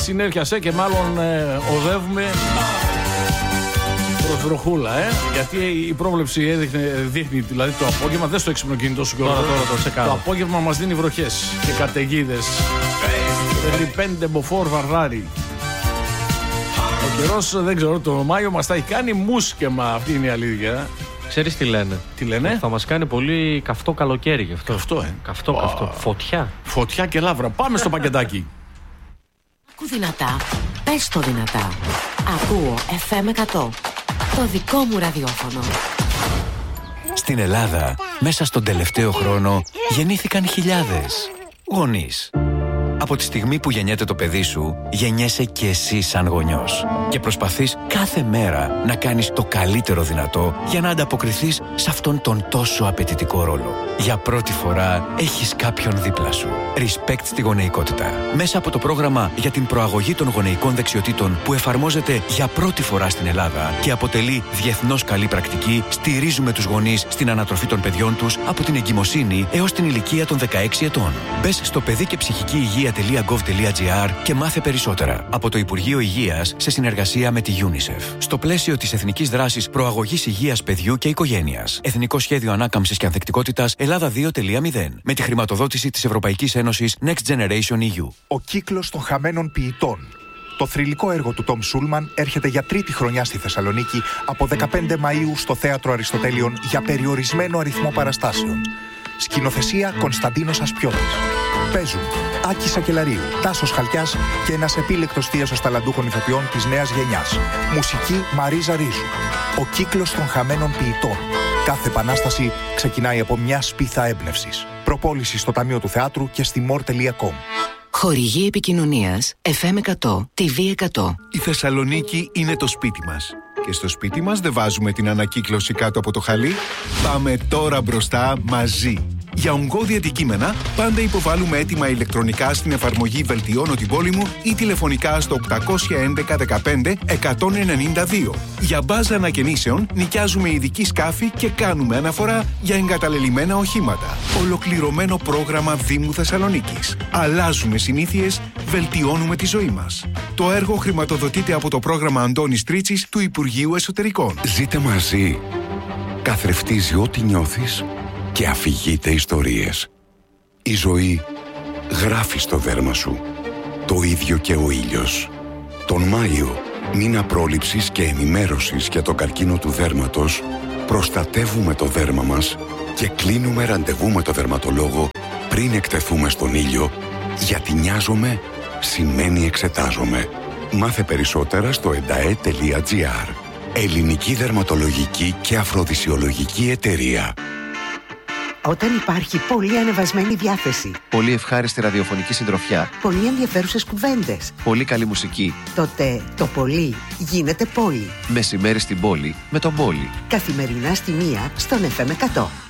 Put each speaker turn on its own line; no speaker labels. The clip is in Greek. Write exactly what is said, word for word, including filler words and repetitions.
συνέρχιασε και μάλλον ε, οδεύουμε προς βροχούλα, ε. Γιατί η πρόβλεψη έδειχνε, δείχνει, δηλαδή το απόγευμα, δεν στο έξυπνο κινητό σου τώρα, τώρα, το, το απόγευμα μας δίνει βροχές και καταιγίδες. Δηλαδή πέντε μποφόρ βαρδάρι. Ο καιρός, δεν ξέρω, το Μάιο μας θα έχει κάνει μουσκεμα, αυτή είναι η αλήθεια.
Ξέρεις τι λένε?
Τι λένε?
Θα μας κάνει πολύ καυτό καλοκαίρι γι' αυτό.
Καυτό, ε.
Καυτό, oh. καυτό. Φωτιά.
Φωτιά και λάβρα. Πάμε στο πακετάκι.
Ακού δυνατά. Πες το δυνατά. Ακούω εφ εμ εκατό. Το δικό μου ραδιόφωνο.
Στην Ελλάδα, μέσα στον τελευταίο χρόνο, γεννήθηκαν χιλιάδες γονείς. Από τη στιγμή που γεννιέται το παιδί σου, γεννιέσαι και εσύ σαν γονιός. Και προσπαθείς κάθε μέρα να κάνεις το καλύτερο δυνατό για να ανταποκριθείς σε αυτόν τον τόσο απαιτητικό ρόλο. Για πρώτη φορά έχεις κάποιον δίπλα σου. Respect στη γονεϊκότητα. Μέσα από το πρόγραμμα για την προαγωγή των γονεϊκών δεξιοτήτων που εφαρμόζεται για πρώτη φορά στην Ελλάδα και αποτελεί διεθνώς καλή πρακτική, στηρίζουμε τους γονείς στην ανατροφή των παιδιών τους από την εγκυμοσύνη έως την ηλικία των δεκαέξι ετών. Μπες στο παιδί και ψυχική υγεία τελεία γκοβ τελεία τζι άρ και μάθε περισσότερα από το Υπουργείο Υγείας σε συνεργασία με τη UNICEF. Στο πλαίσιο της Εθνικής Δράσης Προαγωγής Υγείας Παιδιού και Οικογένειας. Εθνικό Σχέδιο Ανάκαμψης και Ανθεκτικότητας Ελλάδα δύο τελεία μηδέν. Με τη χρηματοδότηση της Ευρωπαϊκής Ένωσης Next Generation ι γιου.
Ο κύκλος των χαμένων ποιητών. Το θρυλικό έργο του Τόμ Σούλμαν έρχεται για τρίτη χρονιά στη Θεσσαλονίκη από δεκαπέντε Μαΐου στο Θέατρο Αριστοτέλειων για περιορισμένο αριθμό παραστάσεων. Σκηνοθεσία Κωνσταντίνος Ασπιώτης. Παίζουν Άκη Σακελαρίου, Τάσος Χαλκιάς και ένας επίλεκτος θίασος ταλαντούχων ηθοποιών της νέας γενιάς. Μουσική Μαρίζα Ρίζου. Ο κύκλος των χαμένων ποιητών. Κάθε επανάσταση ξεκινάει από μια σπίθα έμπνευσης. Προπόληση στο Ταμείο του Θεάτρου και στη μορ τελεία κομ.
Χορηγή επικοινωνίας εφ εμ εκατό, τι βι εκατό.
Η Θεσσαλονίκη είναι το σπίτι μας. Και στο σπίτι μας δεν βάζουμε την ανακύκλωση κάτω από το χαλί. Πάμε τώρα μπροστά μαζί. Για ογκώδη αντικείμενα, πάντα υποβάλλουμε έτοιμα ηλεκτρονικά στην εφαρμογή Βελτιώνω την πόλη μου ή τηλεφωνικά στο οκτακόσια έντεκα δεκαπέντε εκατόν ενενήντα δύο. Για μπάζα ανακαινήσεων, νοικιάζουμε ειδική σκάφη και κάνουμε αναφορά για εγκαταλελειμμένα οχήματα. Ολοκληρωμένο πρόγραμμα Δήμου Θεσσαλονίκης. Αλλάζουμε συνήθειες, βελτιώνουμε τη ζωή μας. Το έργο χρηματοδοτείται από το πρόγραμμα Αντώνης Τρίτσης του Υπουργείου Εσωτερικών.
Ζείτε μαζί. Καθρεφτίζει ό,τι νιώθεις και αφηγείται ιστορίες. Η ζωή γράφει στο δέρμα σου. Το ίδιο και ο ήλιος. Τον Μάιο, μήνα πρόληψης και ενημέρωσης για τον καρκίνο του δέρματος, προστατεύουμε το δέρμα μας και κλείνουμε ραντεβού με το δερματολόγο πριν εκτεθούμε στον ήλιο, γιατί νοιάζομαι σημαίνει εξετάζομαι. Μάθε περισσότερα στο ενταέ τελεία τζι άρ. Ελληνική Δερματολογική και Αφροδισιολογική Εταιρεία.
Όταν υπάρχει πολύ ανεβασμένη διάθεση,
πολύ ευχάριστη ραδιοφωνική συντροφιά,
πολύ ενδιαφέρουσες κουβέντες,
πολύ καλή μουσική,
τότε το πολύ γίνεται πόλη.
Μεσημέρι στην πόλη με τον Πόλη.
Καθημερινά στη μία στον εφ εμ εκατό.